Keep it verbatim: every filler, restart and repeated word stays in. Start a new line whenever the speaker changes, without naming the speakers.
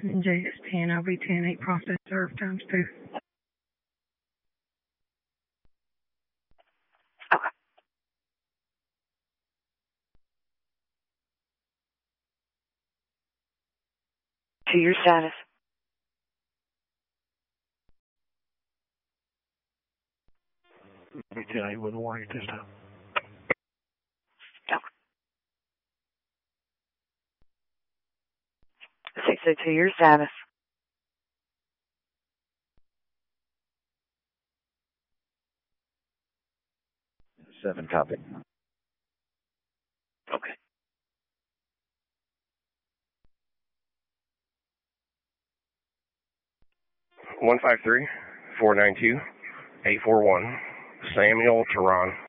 J S ten, L V ten, eight process serve times two.
Okay. To your status.
L V ten, eight with a warning at this time.
Okay. six oh two, your status.
Seven, copy.
Okay.
One five three four nine two eight four one Samuel Tehran.